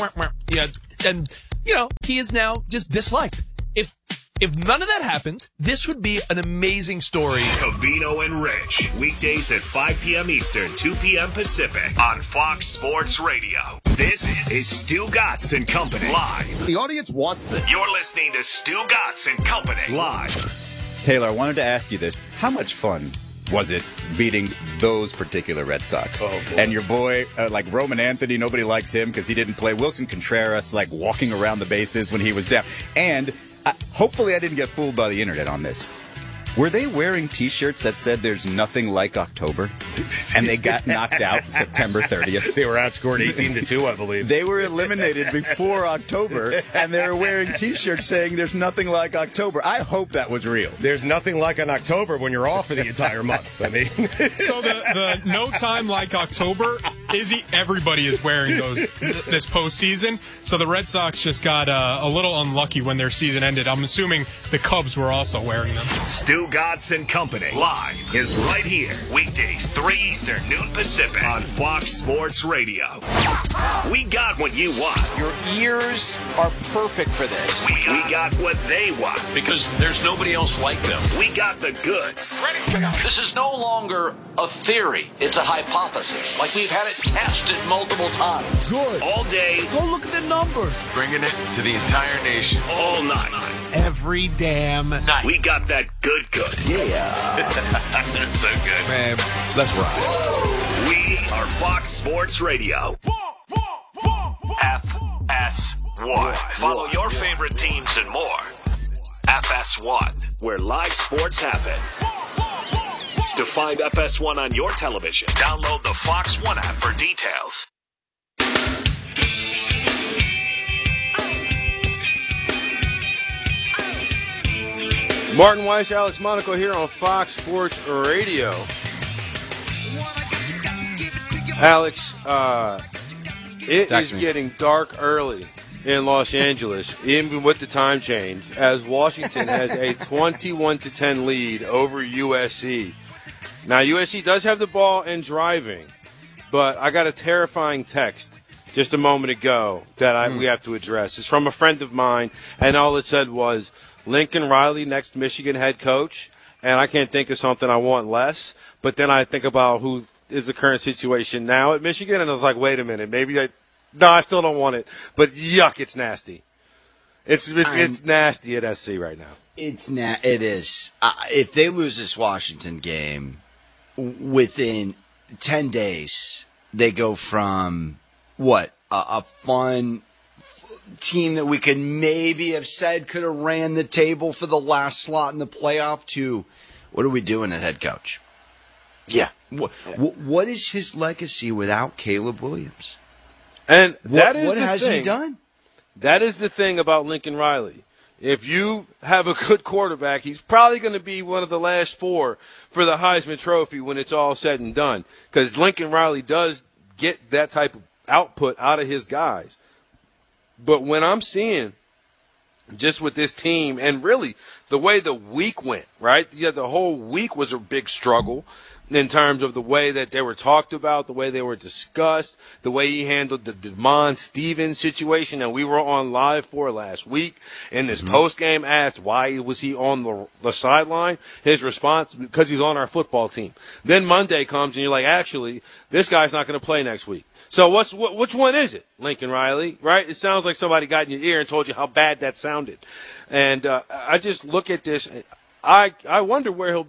and, he is now just disliked. If none of that happened, this would be an amazing story. Covino and Rich, weekdays at 5 p.m. Eastern, 2 p.m. Pacific on Fox Sports Radio. This is Stu Gatz and Company live. The audience wants this. You're listening to Stu Gatz and Company live. Taylor, I wanted to ask you this. How much fun was it beating those particular Red Sox? And your boy, like Roman Anthony, nobody likes him because he didn't play. Wilson Contreras, like walking around the bases when he was down. And hopefully I didn't get fooled by the internet on this. Were they wearing T-shirts that said there's nothing like October? And they got knocked out September 30th. They were outscored 18-2, I believe. They were eliminated before October, and they were wearing T-shirts saying there's nothing like October. I hope that was real. There's nothing like an October when you're off for the entire month. I mean, so the no time like October, everybody is wearing those this postseason. So the Red Sox just got a little unlucky when their season ended. I'm assuming the Cubs were also wearing them. Stu Gatz and Company live is right here, weekdays 3 Eastern, noon Pacific on Fox Sports Radio. We got what you want. Your ears are perfect for this. We got what they want. Because there's nobody else like them. We got the goods. This is no longer a theory. It's a hypothesis. Like we've had it tested multiple times. Good. All day. Go look at the numbers. Bringing it to the entire nation. All night. Every damn night. We got that good. Yeah. That's so good. Man, let's rock. We are Fox Sports Radio. FS1. Follow your favorite teams and more. FS1, where live sports happen. To find FS1 on your television, download the Fox One app for details. Martin Weiss, Alex Monaco here on Fox Sports Radio. Alex, it is getting dark early in Los Angeles, even with the time change, as Washington has a 21-10 lead over USC. Now, USC does have the ball and driving, but I got a terrifying text just a moment ago that we have to address. It's from a friend of mine, and all it said was, Lincoln Riley, next Michigan head coach, and I can't think of something I want less. But then I think about who is the current situation now at Michigan, and I was like, wait a minute, I still don't want it. But yuck, it's nasty. It's nasty at SC right now. It is. If they lose this Washington game within 10 days, they go from a fun team that we could maybe have said could have ran the table for the last slot in the playoff to what are we doing at head coach? Yeah. What is his legacy without Caleb Williams? And what has he done? That is the thing about Lincoln Riley. If you have a good quarterback, he's probably going to be one of the last four for the Heisman Trophy when it's all said and done. Because Lincoln Riley does get that type of output out of his guys. But when I'm seeing just with this team and really the way the week went, right? Yeah, the whole week was a big struggle in terms of the way that they were talked about, the way they were discussed, the way he handled the DeMond Stevens situation that we were on live for last week. In this post-game asked why was he on the sideline, his response, because he's on our football team. Then Monday comes and you're like, actually, this guy's not going to play next week. So which one is it, Lincoln Riley, right? It sounds like somebody got in your ear and told you how bad that sounded. And I just look at this. I wonder where he'll be.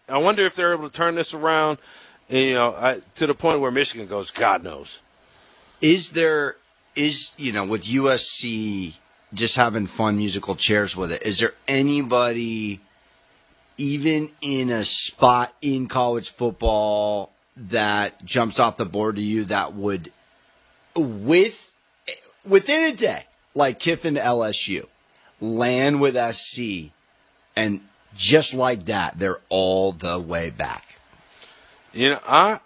I wonder if they're able to turn this around, to the point where Michigan goes, God knows. Is with USC just having fun musical chairs with it, is there anybody even in a spot in college football that jumps off the board to you that would, within a day, like Kiffin to LSU, land with SC, and just like that, they're all the way back? I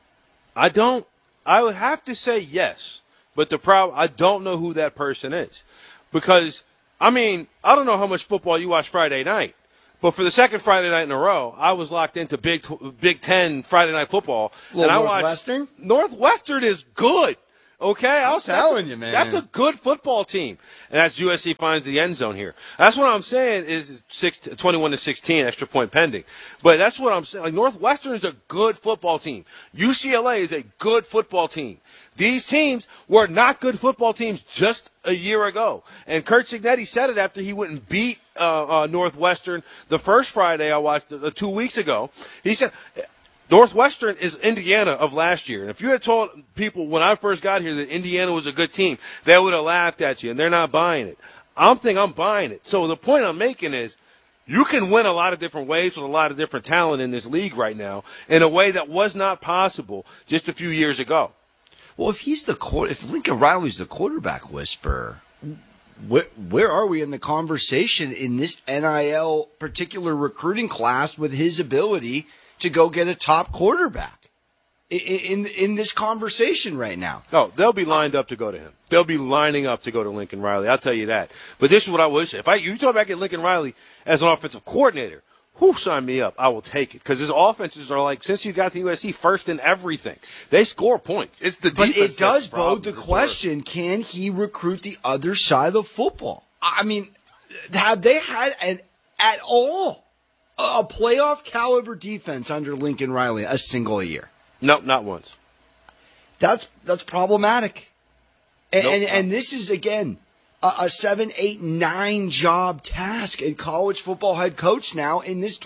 would have to say yes, but the problem, I don't know who that person is. Because, I don't know how much football you watch Friday night, but for the second Friday night in a row, I was locked into Big Ten Friday night football. And I Northwestern? watched Northwestern is good. Okay, I'm telling you, man. That's a good football team. And that's USC finds the end zone here. That's what I'm saying is 21-16, extra point pending. But that's what I'm saying. Like, Northwestern is a good football team. UCLA is a good football team. These teams were not good football teams just a year ago. And Curt Cignetti said it after he went and beat Northwestern the first Friday I watched 2 weeks ago. He said Northwestern is Indiana of last year. And if you had told people when I first got here that Indiana was a good team, they would have laughed at you, and they're not buying it. I'm buying it. So the point I'm making is you can win a lot of different ways with a lot of different talent in this league right now in a way that was not possible just a few years ago. Well, if Lincoln Riley's the quarterback whisperer, where are we in the conversation in this NIL particular recruiting class with his ability to go get a top quarterback in this conversation right now? No, they'll be lined up to go to him. They'll be lining up to go to Lincoln Riley. I'll tell you that. But this is what I would say. If you talk about getting Lincoln Riley as an offensive coordinator, sign me up. I will take it. Because his offenses are like, since you got the USC, first in everything. They score points. It's the defense. But it does bode the question, can he recruit the other side of football? Have they had at all a playoff caliber defense under Lincoln Riley a single year? No, not once. That's problematic. And this is, again, a 7, 8, 9 job task in college football head coach now in this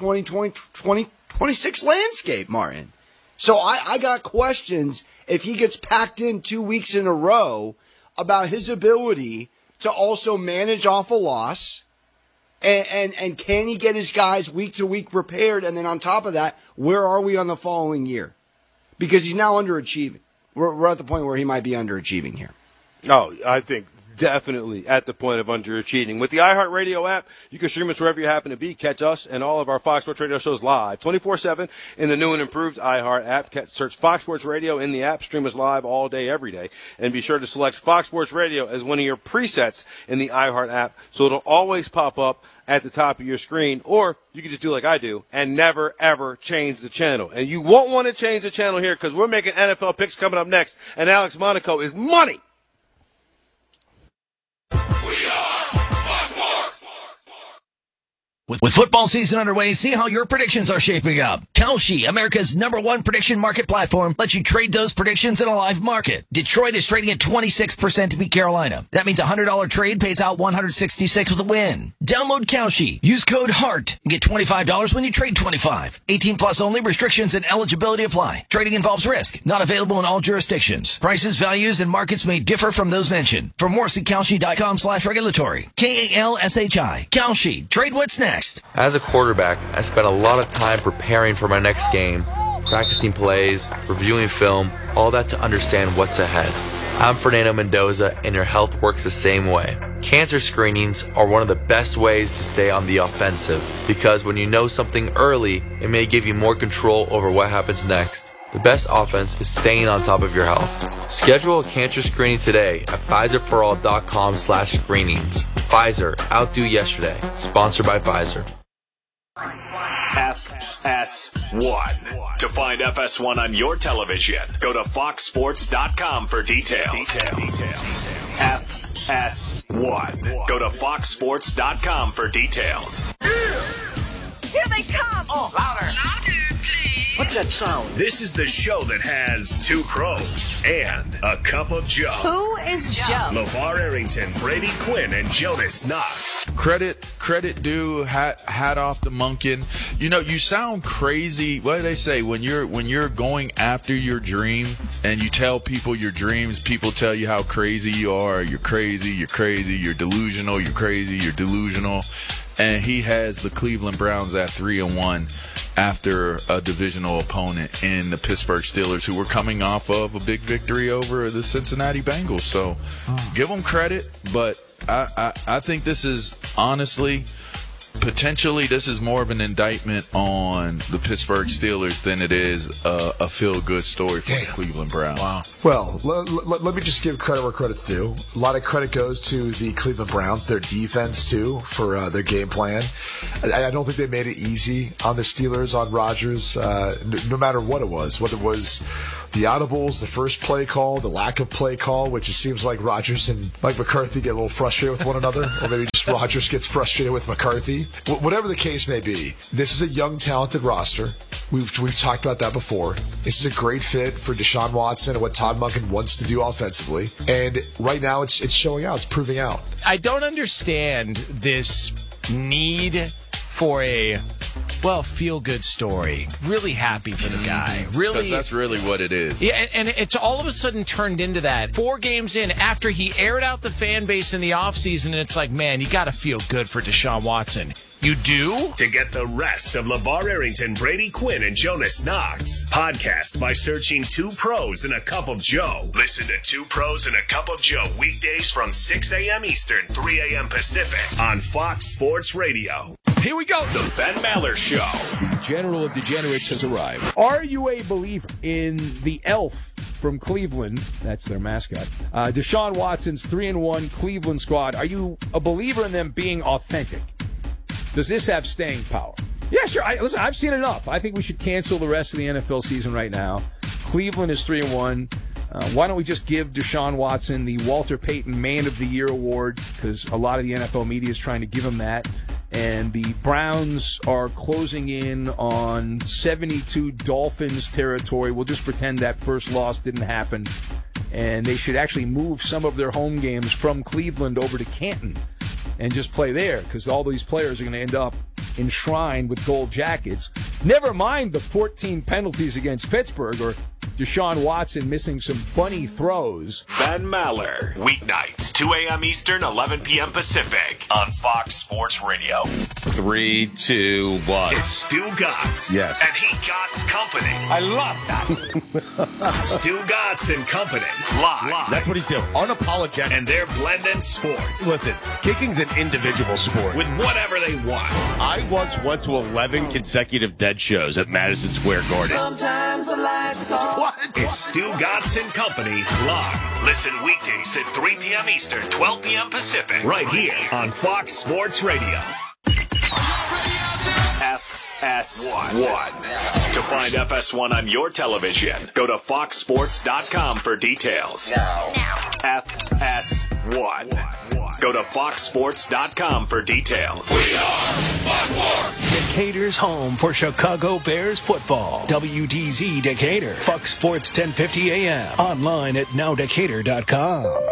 2026 landscape, Martin. So I got questions if he gets packed in 2 weeks in a row about his ability to also manage off a loss. And can he get his guys week to week prepared? And then on top of that, where are we on the following year? Because he's now underachieving. We're at the point where he might be underachieving here. Oh, I think definitely at the point of underachieving. With the iHeartRadio app, you can stream us wherever you happen to be. Catch us and all of our Fox Sports Radio shows live 24/7 in the new and improved iHeart app. Search Fox Sports Radio in the app. Stream us live all day, every day. And be sure to select Fox Sports Radio as one of your presets in the iHeart app so it'll always pop up at the top of your screen. Or you can just do like I do and never, ever change the channel. And you won't want to change the channel here because we're making NFL picks coming up next. And Alex Monaco is money. With football season underway, see how your predictions are shaping up. Kalshi, America's #1 prediction market platform, lets you trade those predictions in a live market. Detroit is trading at 26% to beat Carolina. That means a $100 trade pays out $166 with a win. Download Kalshi. Use code HEART and get $25 when you trade 25. 18 plus only. Restrictions and eligibility apply. Trading involves risk. Not available in all jurisdictions. Prices, values, and markets may differ from those mentioned. For more, see Kalshi.com/regulatory. KALSHI. Kalshi. Trade what's next. As a quarterback, I spent a lot of time preparing for my next game, practicing plays, reviewing film, all that to understand what's ahead. I'm Fernando Mendoza, and your health works the same way. Cancer screenings are one of the best ways to stay on the offensive, because when you know something early, it may give you more control over what happens next. The best offense is staying on top of your health. Schedule a cancer screening today at PfizerForAll.com/screenings. Pfizer, outdo yesterday. Sponsored by Pfizer. FS1. To find FS1 on your television, go to FoxSports.com for details. FS1. Go to FoxSports.com for details. Here they come! Oh, louder! Louder, please! What's that sound? This is the show that has two pros and a cup of Joe. Who is Joe? LeVar Arrington, Brady Quinn, and Jonas Knox. Credit due, hat off to Monken. You know, you sound crazy. What do they say? When you're going after your dream and you tell people your dreams, people tell you how crazy you are. You're crazy, you're delusional, you're crazy, you're delusional. And he has the Cleveland Browns at 3-1 after a divisional opponent in the Pittsburgh Steelers, who were coming off of a big victory over the Cincinnati Bengals. So give them credit, but I think this is honestly, potentially, this is more of an indictment on the Pittsburgh Steelers than it is a feel-good story for the Cleveland Browns. Wow. Well, let me just give credit where credit's due. A lot of credit goes to the Cleveland Browns, their defense, too, for their game plan. I don't think they made it easy on the Steelers, on Rodgers, no matter what it was, whether it was the audibles, the first play call, the lack of play call, which it seems like Rodgers and Mike McCarthy get a little frustrated with one another, or maybe just Rodgers gets frustrated with McCarthy. Whatever the case may be, this is a young, talented roster. We've talked about that before. This is a great fit for Deshaun Watson and what Todd Monken wants to do offensively. And right now it's showing out. It's proving out. I don't understand this need for a feel-good story. Really happy for the guy. Really, because that's really what it is. Yeah, and it's all of a sudden turned into that. 4 games in, after he aired out the fan base in the offseason, and it's like, man, you got to feel good for Deshaun Watson. You do? To get the rest of LeVar Arrington, Brady Quinn, and Jonas Knox, podcast by searching Two Pros and a Cup of Joe. Listen to Two Pros and a Cup of Joe weekdays from 6 a.m. Eastern, 3 a.m. Pacific on Fox Sports Radio. Here we go. The Ben Maller Show. The General of Degenerates has arrived. Are you a believer in the elf from Cleveland? That's their mascot. Deshaun Watson's 3-1 Cleveland squad. Are you a believer in them being authentic? Does this have staying power? Yeah, sure. Listen, I've seen enough. I think we should cancel the rest of the NFL season right now. Cleveland is 3-1. Why don't we just give Deshaun Watson the Walter Payton Man of the Year award, because a lot of the NFL media is trying to give him that. And the Browns are closing in on 72 Dolphins territory. We'll just pretend that first loss didn't happen. And they should actually move some of their home games from Cleveland over to Canton and just play there, because all these players are going to end up enshrined with gold jackets. Never mind the 14 penalties against Pittsburgh or Deshaun Watson missing some funny throws. Ben Maller, weeknights, 2 a.m. Eastern, 11 p.m. Pacific on Fox Sports Radio. 3, 2, 1. It's Stu Gotts. Yes. And he Gotts Company. I love that. Stu Gotts and Company. Live. That's what he's doing. Unapologetic. And they're blending sports. Listen, kicking's an individual sport. With whatever they want. I once went to 11 consecutive Dead shows at Madison Square Garden. Sometimes the lights are... What? It's Stu Gotts and Company live. Listen weekdays at 3 p.m. Eastern, 12 p.m. Pacific. Right here on Fox Sports Radio. FS1. To find FS1 on your television, go to foxsports.com for details. Now. FS1. Go to foxsports.com for details. We are Fox. Decatur's home for Chicago Bears football. WDZ Decatur. Fox Sports 1050 AM. Online at nowdecatur.com.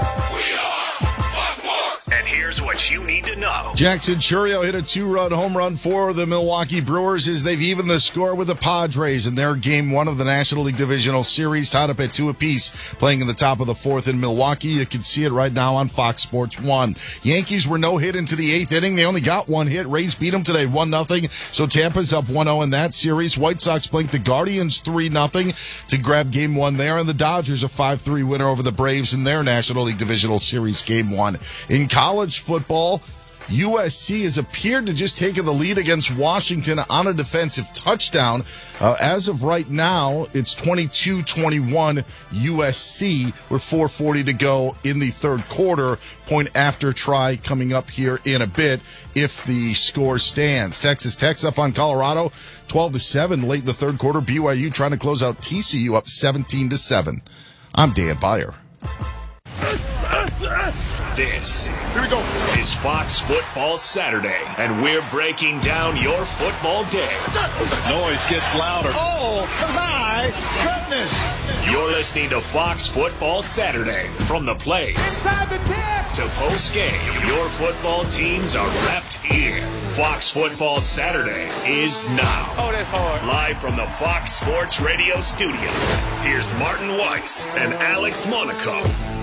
And here's what you need to know. Jackson Chourio hit a 2-run home run for the Milwaukee Brewers as they've evened the score with the Padres in their Game 1 of the National League Divisional Series, tied up at 2 apiece, playing in the top of the 4th in Milwaukee. You can see it right now on Fox Sports 1. Yankees were no hit into the 8th inning. They only got 1 hit. Rays beat them today 1-0, so Tampa's up 1-0 in that series. White Sox blanked the Guardians 3-0 to grab Game 1 there, and the Dodgers a 5-3 winner over the Braves in their National League Divisional Series Game 1. In college football, USC has appeared to just take the lead against Washington on a defensive touchdown. As of right now, it's 22-21 USC with 4:40 to go in the third quarter. Point after try coming up here in a bit if the score stands. Texas Tech's up on Colorado 12-7 late in the third quarter. BYU trying to close out TCU up 17-7. I'm Dan Beyer. This is Fox Football Saturday, and we're breaking down your football day. Noise gets louder. Oh, my goodness. You're listening to Fox Football Saturday. From the plays Inside the 10 to post game, your football teams are repped here. Fox Football Saturday is now. Oh, that's hard. Live from the Fox Sports Radio studios, here's Martin Weiss and Alex Monaco.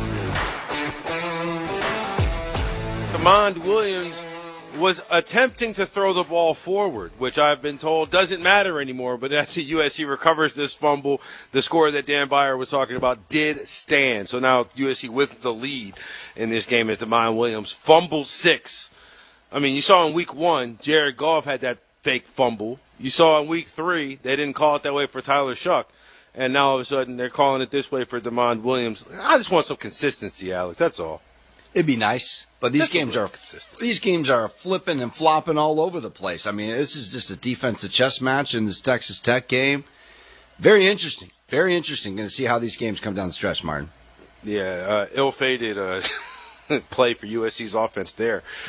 DeMond Williams was attempting to throw the ball forward, which I've been told doesn't matter anymore, but actually USC recovers this fumble. The score that Dan Byer was talking about did stand. So now USC with the lead in this game is DeMond Williams. Fumble 6. I mean, you saw in week 1, Jared Goff had that fake fumble. You saw in week 3, they didn't call it that way for Tyler Shuck. And now all of a sudden they're calling it this way for DeMond Williams. I just want some consistency, Alex. That's all. It'd be nice, but these games are flipping and flopping all over the place. I mean, this is just a defensive chess match in this Texas Tech game. Very interesting. Very interesting. Going to see how these games come down the stretch, Martin. Yeah, ill-fated play for USC's offense there.